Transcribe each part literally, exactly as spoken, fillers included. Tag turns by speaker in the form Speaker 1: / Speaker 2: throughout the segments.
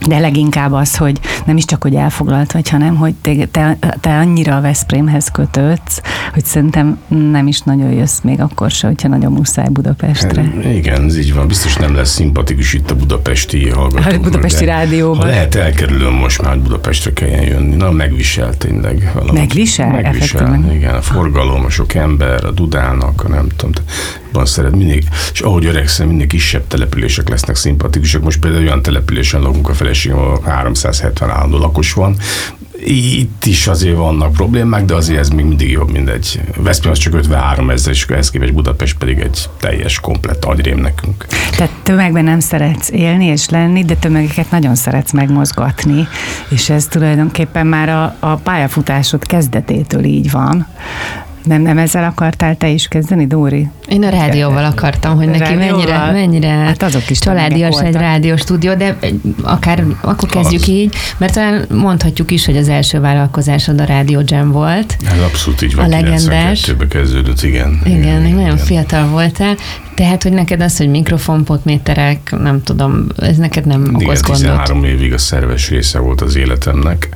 Speaker 1: De leginkább az, hogy nem is csak, hogy elfoglalt vagy, hanem, hogy te, te, te annyira a Veszprémhez kötődsz, hogy szerintem nem is nagyon jössz még akkor se, hogyha nagyon muszáj Budapestre.
Speaker 2: Hát, igen, ez így van. Biztos nem lesz szimpatikus itt a budapesti hallgatóknak.
Speaker 1: A budapesti rádióban.
Speaker 2: Ha lehet, elkerülöm most már, hogy Budapestre kelljen jönni. Na, megvisel tényleg. Valahogy.
Speaker 1: Megvisel?
Speaker 2: Megvisel, igen. A forgalom, a sok ember, a Dudának, a nem tudom, van szeret mindig, és ahogy öregszem, mindig kisebb települések lesznek szimpatikusak. Most például olyan településen lakunk a feleségem, ahol háromszázhetven állandó lakos van. Itt is azért vannak problémák, de azért ez még mindig jobb, mint egy Veszprém az csak ötvenhárom ezer, és ehhez képest Budapest pedig egy teljes, komplett agyrém nekünk.
Speaker 1: Tehát tömegben nem szeretsz élni és lenni, de tömegeket nagyon szeretsz megmozgatni, és ez tulajdonképpen már a, a pályafutásod kezdetétől így van. Nem, nem ezzel akartál te is kezdeni, Dóri?
Speaker 3: Én a rádióval akartam, hogy neki mennyire, mennyire hát azok is családias egy rádióstúdió, de akár akkor kezdjük az. Így, mert talán mondhatjuk is, hogy az első vállalkozásod a Radio Jam volt.
Speaker 2: Ez abszolút így van,
Speaker 3: a legendás.
Speaker 2: kilencvenkettőben kezdődött, igen.
Speaker 3: Igen, igen, még nagyon fiatal voltál. Tehát, hogy neked az, hogy mikrofon, potméterek, nem tudom, ez neked nem
Speaker 2: igen,
Speaker 3: okoz gondot.
Speaker 2: tizenhárom évig a szerves része volt az életemnek.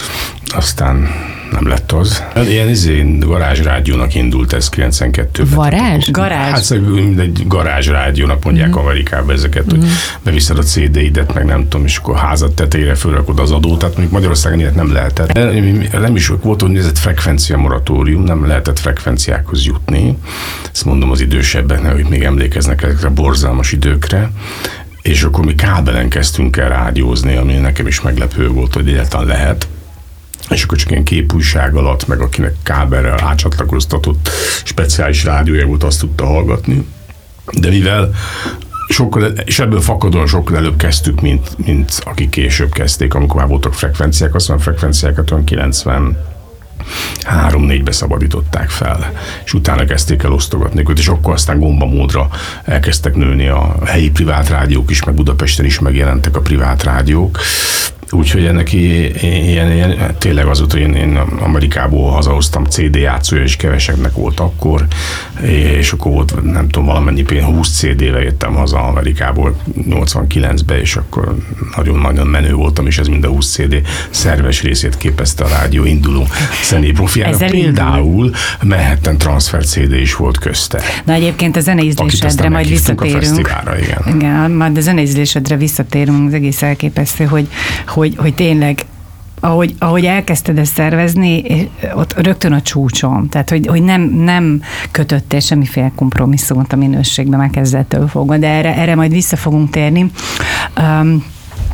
Speaker 2: Aztán nem lett az. Ilyen izé, garázsrádiónak indult ez kilencvenkettőben.
Speaker 3: Varázs?
Speaker 1: Garázs?
Speaker 2: Hát egy garázsrádiónak mondják mm. Amerikában ezeket, hogy mm. beviszed a cé dé-idet, meg nem tudom, és akkor házad tetejére fölrakod az adót, tehát mondjuk Magyarországon ilyet nem lehetett. Nem is volt úgynevezett frekvencia moratórium, nem lehetett frekvenciákhoz jutni. Ezt mondom az idősebbeknek, hogy még emlékeznek ezekre a borzalmas időkre. És akkor mi kábelen kezdtünk el rádiózni, ami nekem is meglepő volt, hogy egyáltalán lehet. És akkor csak ilyen képújság alatt, meg akinek kábelrel átcsatlakoztatott speciális rádiója volt, azt tudta hallgatni. De mivel sokkal, és ebből fakadóan sokkal előbb kezdtük, mint, mint akik később kezdték, amikor már voltak frekvenciák, azt mondom, frekvenciákat olyan kilencven három-négybe szabadították fel, és utána kezdték el osztogatni őket, és akkor aztán gombamódra elkezdtek nőni a helyi privát rádiók is, meg Budapesten is megjelentek a privát rádiók. Úgyhogy ennek ilyen, ilyen tényleg azóta én, én Amerikából hazahoztam cé dé játszója, és keveseknek volt akkor, és akkor volt, nem tudom, valamennyi pénz, húsz cé dé-vel jöttem haza Amerikából nyolcvankilencben, és akkor nagyon-nagyon menő voltam, és ez mind a húsz cé dé szerves részét képezte a rádió induló zenei profiára. Például Manhattan Transfer cé dé is volt közte.
Speaker 1: Na egyébként a zeneízlésedre majd visszatérünk.
Speaker 2: Igen.
Speaker 1: Igen, majd a zeneízlésedre visszatérünk, az egész elképesztő, hogy Hogy, hogy tényleg, ahogy, ahogy elkezdted ezt szervezni, ott rögtön a csúcson. Tehát, hogy, hogy nem, nem kötöttél semmiféle kompromisszumot a minőségben már kezdettől fogva, de erre, erre majd vissza fogunk térni. Um,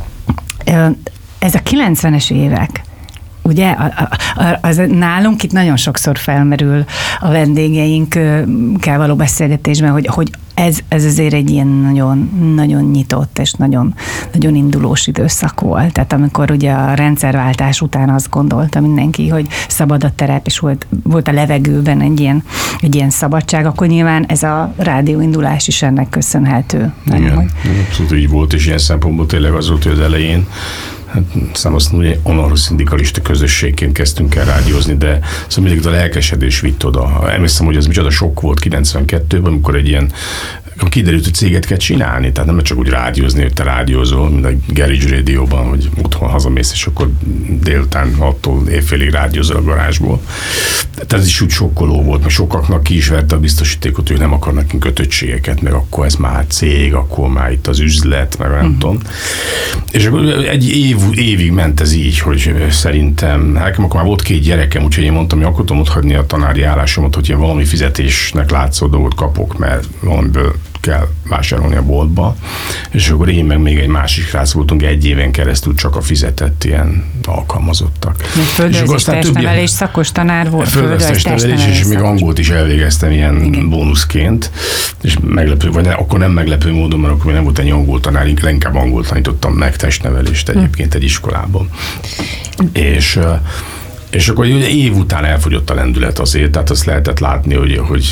Speaker 1: ez a kilencvenes évek, ugye, az nálunk itt nagyon sokszor felmerül a vendégeinkkel való beszélgetésben, hogy, hogy ez, ez azért egy ilyen nagyon, nagyon nyitott és nagyon, nagyon indulós időszak volt. Tehát amikor ugye a rendszerváltás után azt gondolta mindenki, hogy szabad a terep, és volt, volt a levegőben egy ilyen, egy ilyen szabadság, akkor nyilván ez a rádióindulás is ennek köszönhető.
Speaker 2: Igen, hogy... abszolút így volt, és ilyen szempontból tényleg az volt, hogy az elején hát szám azt mondom, hogy anarchoszindikalista közösségként kezdtünk el rádiózni, de szóval mindig a lelkesedés vitt oda. Emlékszem, hogy ez micsoda sok volt kilencvenkettőben, amikor egy ilyen kiderült, hogy céget kell csinálni, tehát nem csak úgy rádiózni, hogy te rádiózol, mint a Garage Radio-ban, hogy otthon hazamész, és akkor délután attól évfélig rádiózol a garázsból. Tehát ez is úgy sokkoló volt, mert sokaknak ki is verte a biztosítékot, hogy nem akarnak nekünk kötöttségeket, meg akkor ez már cég, akkor már itt az üzlet, meg nem uh-huh. tudom. És akkor egy év, évig ment ez így, hogy szerintem, nekem akkor már volt két gyerekem, úgyhogy én mondtam, hogy akkor tudom otthagyni a tanári állásomat, hogy én valami fizetésnek látszó dolgot kapok, mert valamiből kell vásárolni a boltba, és akkor én meg még egy másik srác voltunk egy éven keresztül csak a fizetett ilyen alkalmazottak.
Speaker 1: Földrajzi testnevelés szakos tanár volt.
Speaker 2: Földrajzi testnevelés, és még angolt is elvégeztem ilyen igen. bónuszként, és meglepő, vagy ne, akkor nem meglepő módon, mert akkor még nem volt egy angol tanár, inkább angol tanítottam meg testnevelést egyébként egy iskolában. Hm. És és akkor ugye év után elfogyott a lendület azért, tehát azt lehetett látni, hogy, hogy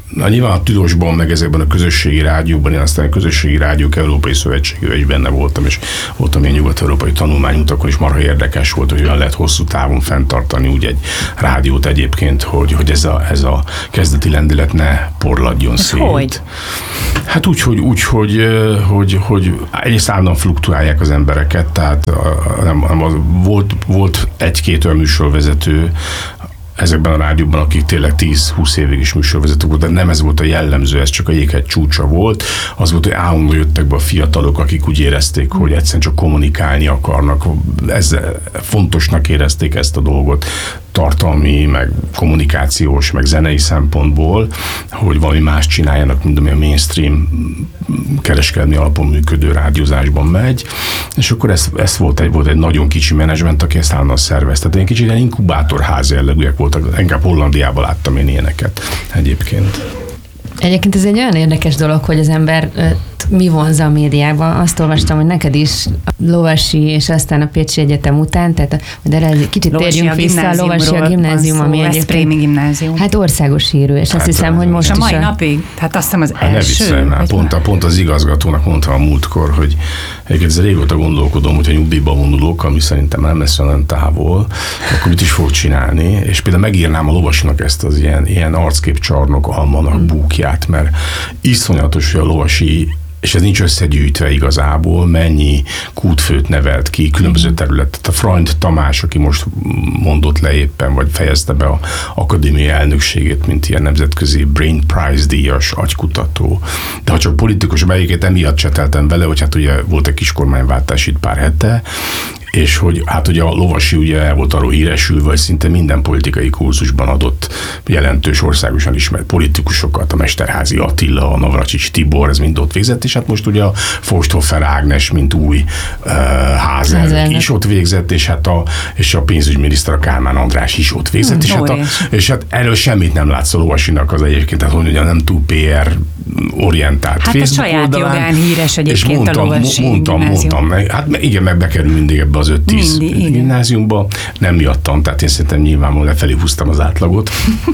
Speaker 2: Na, nyilván a Tudosban, meg ezekben a közösségi rádióban, én aztán a közösségi rádiók Európai Szövetségében is benne voltam, és voltam ilyen nyugat-európai tanulmányutakon, és marha érdekes volt, hogy olyan lehet hosszú távon fenntartani úgy egy rádiót egyébként, hogy, hogy ez, a, ez a kezdeti lendület ne porladjon ez szét.
Speaker 1: Hogy?
Speaker 2: Hát úgy, hogy, úgy, hogy, hogy, hogy egyrészt állandóan fluktuálják az embereket, tehát nem, nem az, volt, volt egy-két olyan műsorvezető, ezekben a rádióban, akik tényleg tíz-húsz évig is műsorvezetők volt, de nem ez volt a jellemző, ez csak a jéghegy csúcsa volt. Az volt, hogy állandóan jöttek be a fiatalok, akik úgy érezték, hogy egyszerűen csak kommunikálni akarnak. Ezzel fontosnak érezték ezt a dolgot tartalmi, meg kommunikációs, meg zenei szempontból, hogy valami más csináljanak, mint ami a mainstream kereskedelmi alapon működő rádiózásban megy, és akkor ez, ez volt, egy, volt egy nagyon kicsi menedzsment, aki ezt állandóan szervezte. Tehát egy kicsit ilyen inkubátorház jellegűek voltak, inkább Hollandiában láttam én ilyeneket egyébként.
Speaker 3: Egyébként ez egy olyan érdekes dolog, hogy az ember mi vonza a médiába. Azt olvastam, hogy neked is a Lovasi, és aztán a Pécsi Egyetem után, tehát de erre egy kicsit
Speaker 1: Lovasi
Speaker 3: térjünk vissza, a Lovasi a gimnázium, ami
Speaker 1: egyébként gimnázium.
Speaker 3: Hát országos hírű, és hát azt hiszem, hogy most
Speaker 1: a mai
Speaker 3: is a...
Speaker 1: napig, hát azt hiszem az
Speaker 2: hát
Speaker 1: első.
Speaker 2: Ne pont, a, pont az igazgatónak mondtam a múltkor, hogy egyébként ez régóta gondolkodom, hogyha nyugdíjba vonulok, ami szerintem nem lesz olyan távol, akkor mit is fog csinálni, és például megírnám a Lovasinak ezt az ilyen, ilyen arcképcsarnok almanak búkját, mert iszonyatos, hogy a Lovasi, és ez nincs összegyűjtve igazából, mennyi kútfőt nevelt ki különböző területet. A Freund Tamás, aki most mondott le éppen, vagy fejezte be a akadémiai elnökségét, mint ilyen nemzetközi Brain Prize díjas agykutató. De ha csak politikus, melyiket emiatt cseteltem vele, hogy hát ugye volt egy kis kormányváltás itt pár hete, és hogy hát ugye a Lovasi ugye el volt arról híresülve, hogy szinte minden politikai kurzusban adott jelentős országosan ismert politikusokat, a Mesterházy Attila, a Navracsics Tibor, ez mind ott végzett, és hát most ugye a Forsthofer Ágnes, mint új uh, házelnök is ott végzett, és hát a, és a pénzügyminiszter, a Kálmán András is ott végzett, hmm, és, hát a, és hát erről semmit nem látsz a Lovasinak az egyébként, tehát hogy nem túl pé er orientált
Speaker 1: hát Facebook a saját oldalán, jogán híres egyébként mondtam, a Lovasi
Speaker 2: mondtam, mondtam, mondtam, hát igen, meg bekerül mindig ebbe az öt-tíz gimnáziumba, nem miattam, tehát én szerintem nyilvánvalóan lefelé húztam az átlagot,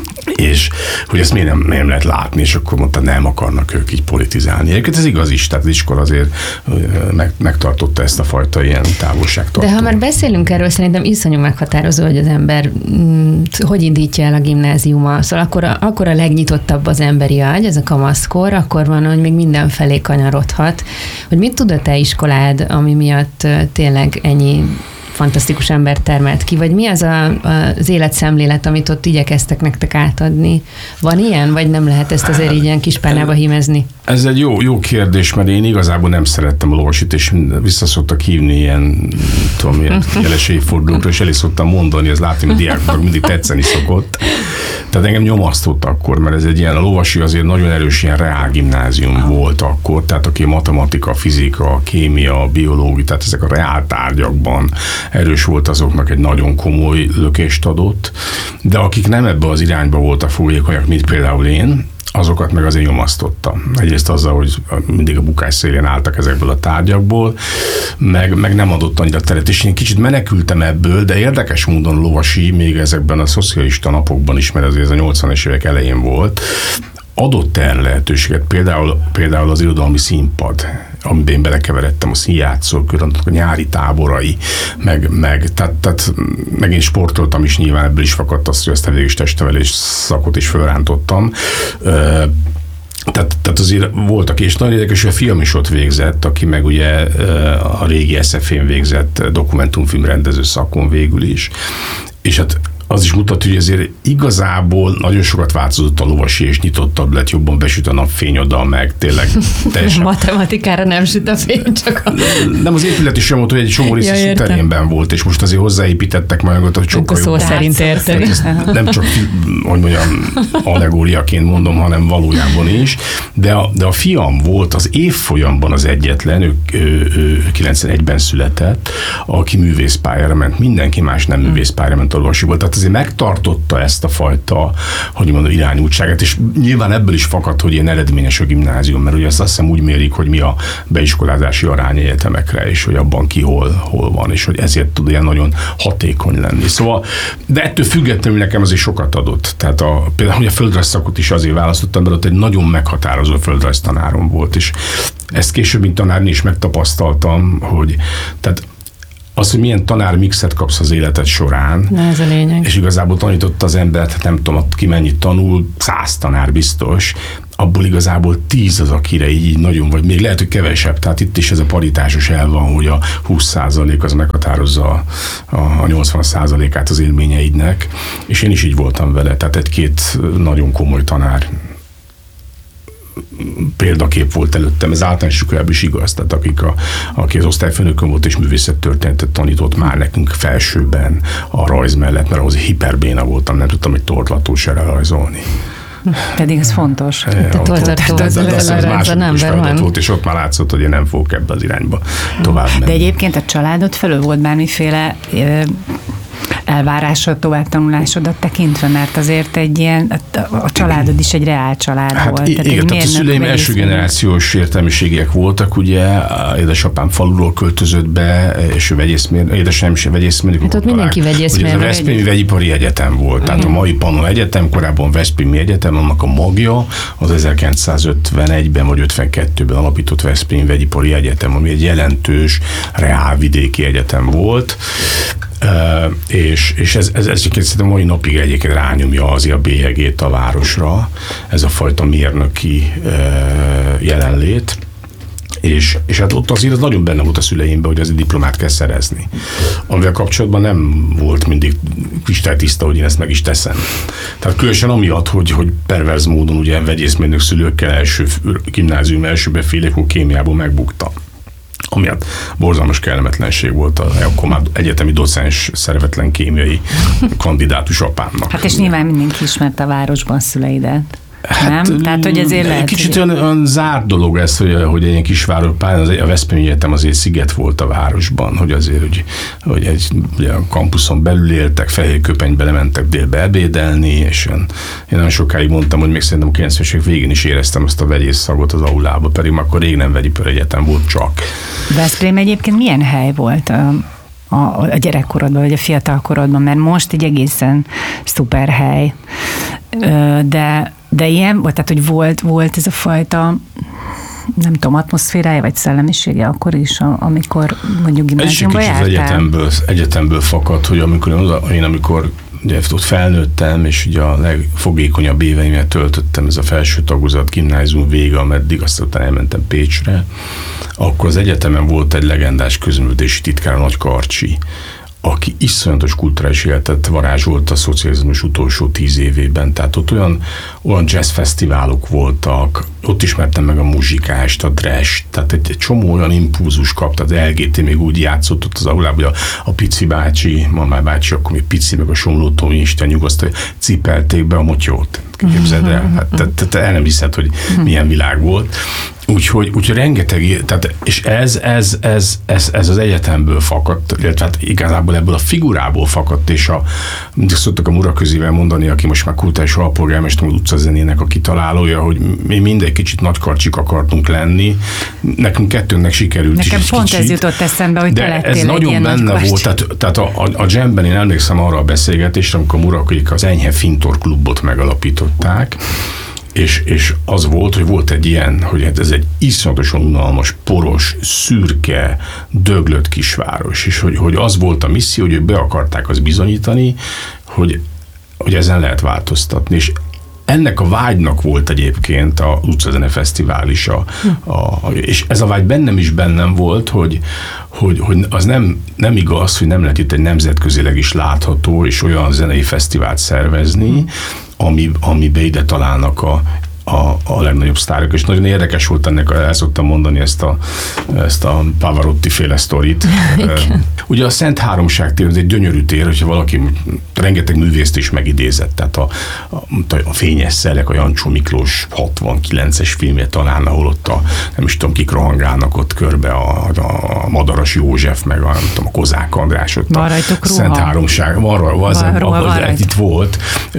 Speaker 2: és hogy ezt miért nem, nem lehet látni, és akkor mondta, nem akarnak ők így politizálni. Egyébként ez igaz is, tehát az iskola azért meg, megtartotta ezt a fajta ilyen távolságtartót.
Speaker 3: De ha már beszélünk erről, szerintem iszonyú meghatározó, hogy az ember mm, hogy indítja el a gimnáziuma. Szóval akkor a, akkor a legnyitottabb az emberi agy, ez a kamaszkor, akkor van, hogy még mindenfelé kanyarodhat. Hogy mit tud a te iskolád, ami miatt tényleg ennyi fantasztikus ember termelt ki, vagy mi az a, az életszemlélet, amit ott igyekeztek nektek átadni? Van ilyen, vagy nem lehet ezt azért így ilyen kispárnába hímezni?
Speaker 2: Ez egy jó, jó kérdés, mert én igazából nem szerettem a Lovasit, és visszaszoktak hívni ilyen, tudom, ilyen jeles évfordulókra, és el is szoktam mondani, ez látom, hogy diákoknak mindig tetszeni szokott. Tehát engem nyomasztott akkor, mert ez egy ilyen, a Lovasi azért nagyon erős ilyen reál gimnázium volt akkor, tehát aki matematika, fizika, kémia, biológia, tehát ezek a reál tárgyakban erős volt, azoknak egy nagyon komoly lökést adott, de akik nem ebbe az irányba voltak fogékonyak, mint például én, azokat meg azért nyomasztotta. Egyrészt azzal, hogy mindig a bukás szélén álltak ezekből a tárgyakból, meg, meg nem adott annyira teret, és én kicsit menekültem ebből, de érdekes módon Lovasi még ezekben a szocialista napokban is, mert azért ez a nyolcvanas évek elején volt, adott erre lehetőséget, például, például az irodalmi színpad, amiben én belekeveredtem, a színjátszók, a nyári táborai, meg, meg, tehát, tehát, meg én sportoltam is, nyilván ebből is fakadt az, hogy ezt a végül is testnevelés szakot is fölrántottam. Tehát, tehát azért voltak, és nagyon érdekes, hogy a fiam is ott végzett, aki meg ugye a régi es ef én végzett dokumentumfilm rendező szakon végül is. És hát az is mutatja, hogy ezért igazából nagyon sokat változott a Lovasi, és nyitottabb lett, jobban besüt a napfény oda, meg tényleg teljesen...
Speaker 3: Matematikára nem süt a fény, csak a...
Speaker 2: Nem, az épület is sem volt, hogy egy csomó rész ja, teremben volt, és most azért hozzáépítettek magunkat, hogy sokkal
Speaker 3: jobb. Szó szerint érteni.
Speaker 2: Nem csak, hogy mondjam, allegóriaként mondom, hanem valójában is, de a, de a fiam volt az évfolyamban az egyetlen, ő, ő, ő kilencvenegyben született, aki művészpályára ment, mindenki más nem művészpályára ment a Lovasiból. Tehát Tehát azért megtartotta ezt a fajta, hogy mondom, irányultságát, és nyilván ebből is fakad, hogy ilyen eredményes a gimnázium, mert ugye azt hiszem úgy mérik, hogy mi a beiskolázási arány egyetemekre, és hogy abban ki hol, hol van, és hogy ezért tud ilyen nagyon hatékony lenni. Szóval, de ettől függetlenül nekem azért sokat adott. Tehát a, például hogy a földrajzszakot is azért választottam, mert ott egy nagyon meghatározó földrajztanárom volt, és ezt később, mint tanárni is megtapasztaltam, hogy tehát az, hogy milyen tanár mixet kapsz az életed során.
Speaker 3: Na, ez a lényeg.
Speaker 2: És igazából tanított az embert, nem tudom, ott ki mennyit tanul, száz tanár biztos, abból igazából tíz az, akire így nagyon, vagy még lehet, hogy kevesebb. Tehát itt is ez a paritásos el van, hogy a húsz százalék az meghatározza a, a nyolcvan százalékát az élményeidnek, és én is így voltam vele. Tehát egy-két nagyon komoly tanár példakép volt előttem, ez általános iskolában is igaz, tehát akik a, aki az osztályfőnökön volt és művészettörténetet tanított már nekünk felsőben a rajz mellett, mert ahhoz hiperbéna voltam, nem tudtam egy tortlató se rajzolni.
Speaker 1: Pedig ez fontos.
Speaker 3: Te tortlató az a number one.
Speaker 2: Volt, és ott már látszott, hogy én nem fogok ebbe az irányba tovább menni.
Speaker 1: De egyébként a családod fölül volt bármiféle elvárásod, továbbtanulásodat tekintve, mert azért egy ilyen, a, a családod is egy reál család
Speaker 2: hát
Speaker 1: volt.
Speaker 2: Igen, tehát, tehát a szüleim első generációs értelmiségiek voltak, ugye, édesapám faluról költözött be, és ő vegyészmérnök, édesem is vegyészmérnök.
Speaker 3: Hát ott mindenki vegyészmérnök.
Speaker 2: Ez a Veszprémi Vegyipari Egyetem volt, igen. Tehát a mai Pannon Egyetem, korábban Veszprémi Egyetem, annak a magja az ezerkilencszázötvenegyben vagy ötvenkettőben alapított Veszprémi Vegyipari Egyetem, ami egy jelentős reálvidéki egyetem volt. Uh, és, és ez, ez, ez szerintem mai napig egyébként rányomja azért a bélyegét a városra, ez a fajta mérnöki uh, jelenlét, és, és hát ott azért az nagyon benne volt a szüleimben, hogy azért diplomát kell szerezni. Amivel kapcsolatban nem volt mindig kristálytiszta, hogy én ezt meg is teszem. Tehát különösen amiatt, hogy, hogy perverz módon ugye vegyészmérnök szülőkkel első gimnázium első befélékon kémiából megbuktam. Amiatt borzalmas kellemetlenség volt a, akkor már egyetemi docens szervetlen kémiai kandidátus apámnak.
Speaker 1: Hát és nyilván mindenki ismerte a városban szüleidet. Hát, nem? Tehát, hogy ezért lehet,
Speaker 2: kicsit olyan, olyan zárt dolog ez, hogy, hogy egy ilyen kisváros pályán, a Veszprémi Egyetem azért sziget volt a városban, hogy azért, hogy, hogy egy ugye a kampuszon belül éltek, fehér köpenybe lementek délbe ebédelni, és én, én nagyon sokáig mondtam, hogy még szerintem a kilencvenes évek végén is éreztem ezt a vegyész szagot az aulába, pedig akkor rég nem Vegyipari Egyetem volt csak.
Speaker 1: Veszprém egyébként milyen hely volt a, a, a gyerekkorodban, vagy a fiatalkorodban, mert most egy egészen szuper hely, de De ilyen, tehát, hogy volt, volt ez a fajta, nem tudom, atmoszférája, vagy szellemisége akkor is, amikor mondjuk gimnáziumba jártál?
Speaker 2: Ez is egy kicsit egyetemből, egyetemből fakad, hogy amikor én, amikor ugye ott felnőttem, és ugye a legfogékonyabb éveimet töltöttem, ez a felső tagozat gimnázium vége, ameddig aztán utána elmentem Pécsre, akkor az egyetemen volt egy legendás közművelési titkár, a Nagy Karcsi, aki iszonyatos kulturális életet varázsolt a szocializmus utolsó tíz évében. Tehát ott olyan, olyan jazzfesztiválok voltak, ott ismertem meg a muzsikást, a Drescht, tehát egy, egy csomó olyan impulzus kapta, az el gé té még úgy játszott ott az aulában, hogy a, a Pici bácsi, Mamá bácsi, akkor még Pici, meg a Somló Isten nyugasztal, cipelték be a motyót. Képzeld el? Hát, te, te, te el nem hiszed, hogy milyen világ volt. Úgyhogy, úgyhogy rengeteg, tehát, és ez, ez, ez, ez, ez az egyetemből fakadt, illetve hát igazából ebből a figurából fakadt, és a, mindig szoktak a Muraközével mondani, aki most már kulturális alpolgármester, az utcazenének a kitalálója, hogy mi mindegy kicsit nagykarcsik akartunk lenni, nekünk kettőnknek sikerült
Speaker 1: Nekem
Speaker 2: is
Speaker 1: pont
Speaker 2: kicsit,
Speaker 1: ez jutott eszembe, hogy te lettél
Speaker 2: ez
Speaker 1: egy
Speaker 2: nagyon
Speaker 1: ilyen
Speaker 2: benne volt, tehát, tehát a, a, a Jamben én emlékszem arra a beszélgetésre, amikor a Muraközik az Enyhe Fintor klubot megalapították, És, és az volt, hogy volt egy ilyen, hogy hát ez egy iszonyatosan unalmas, poros, szürke, döglött kisváros, és hogy, hogy az volt a misszió, hogy ők be akarták azt bizonyítani, hogy, hogy ezen lehet változtatni, és ennek a vágynak volt egyébként a Utcazene Fesztivál is, a, a, és ez a vágy bennem is bennem volt, hogy, hogy, hogy az nem, nem igaz, hogy nem lehet itt egy nemzetközileg is látható és olyan zenei fesztivált szervezni, ami, amibe ide találnak a a, a legnagyobb sztárok, és nagyon érdekes volt ennek, el szoktam mondani ezt a, ezt a Pavarotti féle sztorit. Ugye a Szent Háromság tér, ez egy gyönyörű tér, hogyha valaki rengeteg művészt is megidézett, tehát a, a, a Fényes Szelek, a Jancsó Miklós hatvankilences filmje talán, ahol ott a, nem is tudom, kik rohangálnak ott körbe, a, a Madaras József, meg a, nem tudom, a Kozák András, ott
Speaker 1: van
Speaker 2: a Szent Háromság, van, van, van, van, van itt volt.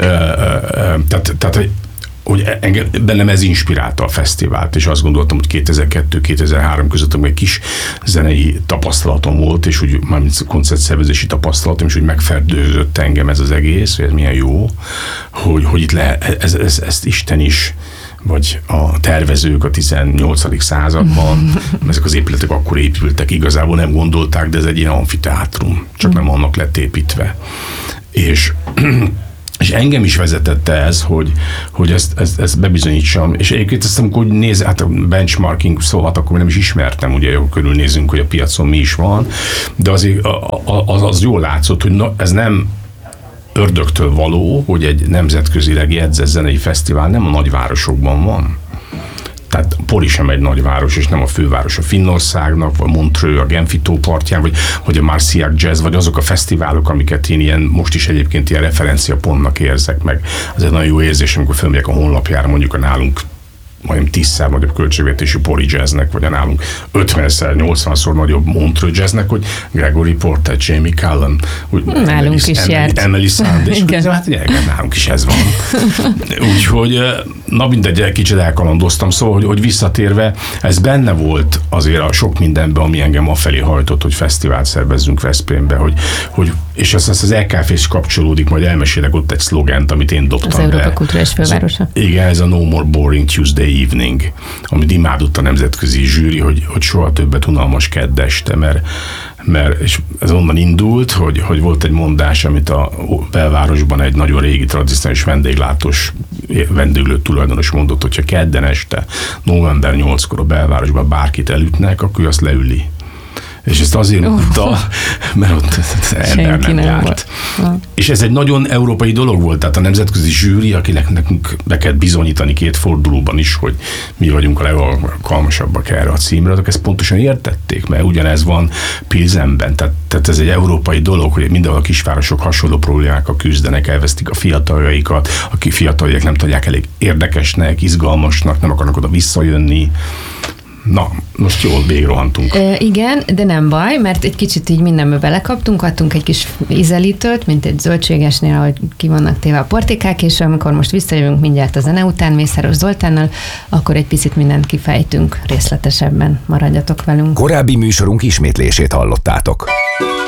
Speaker 2: Tehát, tehát hogy engem, bennem ez inspirálta a fesztivált, és azt gondoltam, hogy kétezer-kettő kétezer-három között egy kis zenei tapasztalatom volt, és úgy mármint koncertszervezési tapasztalatom, és úgy megferdődött engem ez az egész, hogy ez milyen jó, hogy, hogy itt lehet, ez, ez, ezt Isten is, vagy a tervezők a tizennyolcadik században, ezek az épületek akkor épültek, igazából nem gondolták, de ez egy ilyen amfiteátrum, csak nem annak lett építve. És És engem is vezetette ez, hogy, hogy ezt, ezt, ezt bebizonyítsam. És egyébként ezt, amikor néz, hát a benchmarking szóval akkor nem is ismertem, ugye, akkor körülnézünk, hogy a piacon mi is van, de azért az, az jól látszott, hogy na, ez nem ördögtől való, hogy egy nemzetközileg jegyzett zenei fesztivál nem a nagyvárosokban van. Tehát Pori sem egy nagyváros, és nem a főváros a Finnországnak, vagy Montreux a Genfi tó partján, vagy, vagy a Marciac Jazz, vagy azok a fesztiválok, amiket én ilyen, most is egyébként ilyen referenciapontnak érzek meg. Az egy nagyon jó érzés, amikor fölmegyek a honlapjára, mondjuk a nálunk majdnem tízszer nagyobb költségvetésű Pori Jazznek, vagy a nálunk ötvenszer, nyolcvanszor nagyobb Montreux Jazznek, hogy Gregory Porter, Jamie Cullum,
Speaker 3: nálunk Emily, is
Speaker 2: Emily,
Speaker 3: járt.
Speaker 2: Emily Sand, és ugye, hát ugye, nálunk is ez van. Úgyhogy, na mindegy, egy kicsit elkalandoztam, szóval, hogy, hogy visszatérve, ez benne volt azért a sok mindenben, ami engem afelé hajtott, hogy fesztivált szervezzünk Veszprémbe, hogy, hogy és azt, azt az é ká ef is kapcsolódik, majd elmesélek ott egy szlogent, amit én dobtam
Speaker 3: az be. Az Európa Kulturális Fővárosa.
Speaker 2: Ez, igen, ez a No More Boring Tuesday Evening, amit imádott a nemzetközi zsűri, hogy, hogy soha többet unalmas kedd este, mert, mert és ez onnan indult, hogy, hogy volt egy mondás, amit a belvárosban egy nagyon régi tradicionális vendéglátós vendéglő tulajdonos mondott, hogyha kedden este november nyolckor a belvárosban bárkit elütnek, akkor azt leüli. És ezt azért mondta, mert ott ember nem, nem járt. És ez egy nagyon európai dolog volt, tehát a nemzetközi zsűri, akinek nekünk be kell bizonyítani két fordulóban is, hogy mi vagyunk a legalkalmasabbak erre a címre, azok ezt pontosan értették, mert ugyanez van Pilzenben, tehát, tehát ez egy európai dolog, hogy mindenhol a kisvárosok hasonló problémákkal küzdenek, elvesztik a fiataljaikat, akik fiataljak nem tudják elég érdekesnek, izgalmasnak, nem akarnak oda visszajönni. Na, most jól végigrohantunk.
Speaker 3: E, igen, de nem baj, mert egy kicsit így mindenbe belekaptunk, adtunk egy kis ízelítőt, mint egy zöldségesnél, ahogy ki vannak téve a portékák, és amikor most visszajövünk mindjárt a zene után Mészáros Zoltánnal, akkor egy picit mindent kifejtünk részletesebben. Maradjatok velünk.
Speaker 4: Korábbi műsorunk ismétlését hallottátok.